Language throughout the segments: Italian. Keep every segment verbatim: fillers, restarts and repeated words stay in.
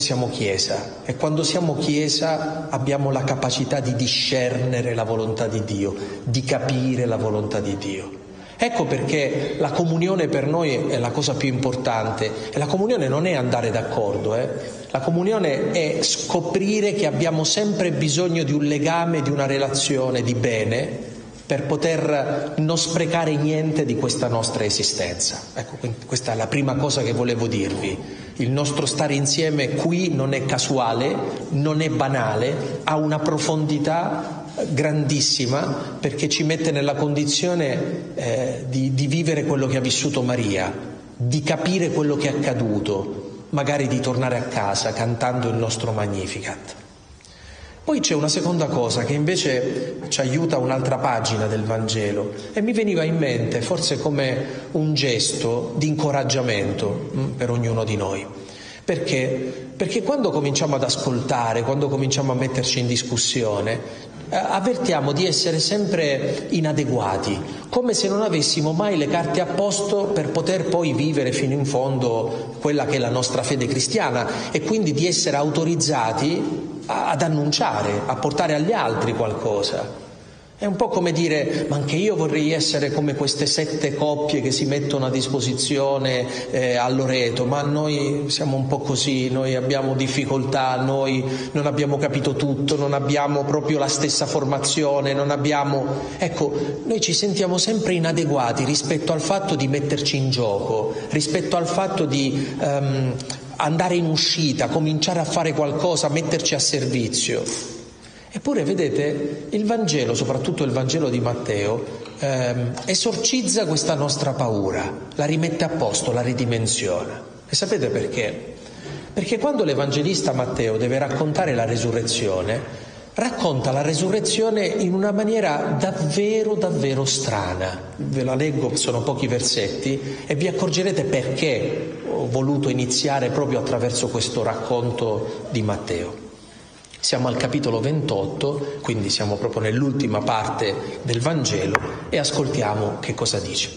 Siamo Chiesa e quando siamo Chiesa abbiamo la capacità di discernere la volontà di Dio, di capire la volontà di Dio. Ecco perché la comunione per noi è la cosa più importante e la comunione non è andare d'accordo, eh? La comunione è scoprire che abbiamo sempre bisogno di un legame, di una relazione di bene per poter non sprecare niente di questa nostra esistenza. Ecco, questa è la prima cosa che volevo dirvi. Il nostro stare insieme qui non è casuale, non è banale, ha una profondità grandissima perché ci mette nella condizione eh, di, di vivere quello che ha vissuto Maria, di capire quello che è accaduto, magari di tornare a casa cantando il nostro Magnificat. Poi c'è una seconda cosa che invece ci aiuta un'altra pagina del Vangelo e mi veniva in mente forse come un gesto di incoraggiamento per ognuno di noi. Perché? Perché quando cominciamo ad ascoltare, quando cominciamo a metterci in discussione, eh, avvertiamo di essere sempre inadeguati, come se non avessimo mai le carte a posto per poter poi vivere fino in fondo quella che è la nostra fede cristiana e quindi di essere autorizzati ad annunciare, a portare agli altri qualcosa. È un po' come dire, ma anche io vorrei essere come queste sette coppie che si mettono a disposizione eh, a Loreto, ma noi siamo un po' così, noi abbiamo difficoltà, noi non abbiamo capito tutto, non abbiamo proprio la stessa formazione, non abbiamo... Ecco, noi ci sentiamo sempre inadeguati rispetto al fatto di metterci in gioco, rispetto al fatto di... Um, andare in uscita, cominciare a fare qualcosa, metterci a servizio. Eppure, vedete, il Vangelo, soprattutto il Vangelo di Matteo, ehm, esorcizza questa nostra paura, la rimette a posto, la ridimensiona. E sapete perché? Perché quando l'Evangelista Matteo deve raccontare la resurrezione, racconta la resurrezione in una maniera davvero, davvero strana. Ve la leggo, sono pochi versetti, e vi accorgerete perché ho voluto iniziare proprio attraverso questo racconto di Matteo. Siamo al capitolo ventotto, quindi siamo proprio nell'ultima parte del Vangelo, e ascoltiamo che cosa dice.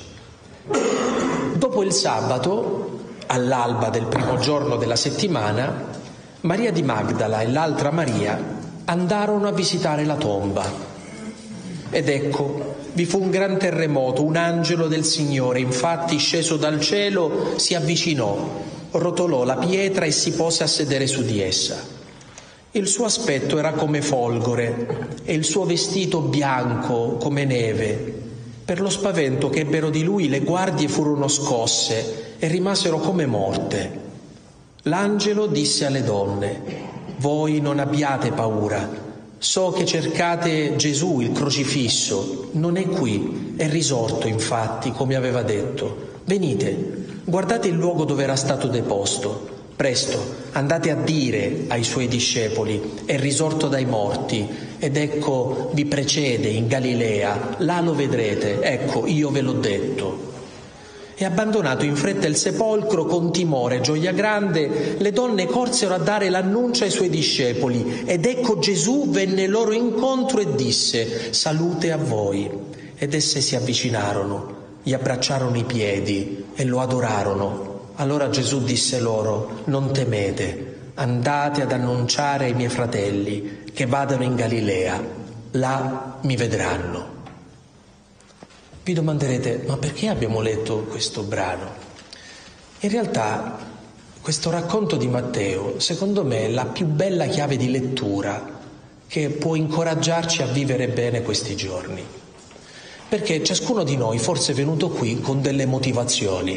Dopo il sabato, all'alba del primo giorno della settimana, Maria di Magdala e l'altra Maria andarono a visitare la tomba. Ed ecco, vi fu un gran terremoto, un angelo del Signore, infatti, sceso dal cielo, si avvicinò, rotolò la pietra e si pose a sedere su di essa. Il suo aspetto era come folgore e il suo vestito bianco come neve. Per lo spavento che ebbero di lui, le guardie furono scosse e rimasero come morte. L'angelo disse alle donne: «Voi non abbiate paura. So che cercate Gesù, il crocifisso. Non è qui, è risorto, infatti, come aveva detto. Venite, guardate il luogo dove era stato deposto. Presto, andate a dire ai suoi discepoli: è risorto dai morti, ed ecco vi precede in Galilea, là lo vedrete, ecco io ve l'ho detto». E abbandonato in fretta il sepolcro, con timore e gioia grande, le donne corsero a dare l'annuncio ai suoi discepoli, ed ecco Gesù venne loro incontro e disse: «Salute a voi». Ed esse si avvicinarono, gli abbracciarono i piedi e lo adorarono. Allora Gesù disse loro: «Non temete, andate ad annunciare ai miei fratelli che vadano in Galilea, là mi vedranno». Vi domanderete: ma perché abbiamo letto questo brano? In realtà questo racconto di Matteo, secondo me, è la più bella chiave di lettura che può incoraggiarci a vivere bene questi giorni. Perché ciascuno di noi forse è venuto qui con delle motivazioni.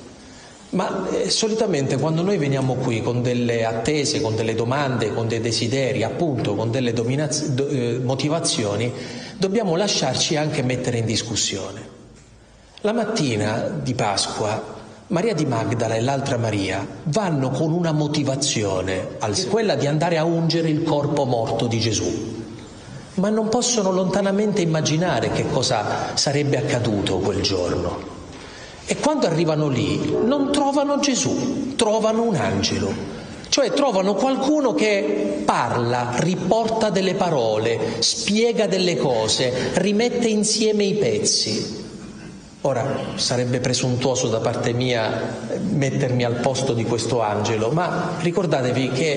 Ma eh, solitamente quando noi veniamo qui con delle attese, con delle domande, con dei desideri, appunto con delle dominaz- do, eh, motivazioni, dobbiamo lasciarci anche mettere in discussione. La mattina di Pasqua, Maria di Magdala e l'altra Maria vanno con una motivazione, quella di andare a ungere il corpo morto di Gesù. Ma non possono lontanamente immaginare che cosa sarebbe accaduto quel giorno. E quando arrivano lì non trovano Gesù, trovano un angelo, cioè trovano qualcuno che parla, riporta delle parole, spiega delle cose, rimette insieme i pezzi. Ora, sarebbe presuntuoso da parte mia mettermi al posto di questo angelo, ma ricordatevi che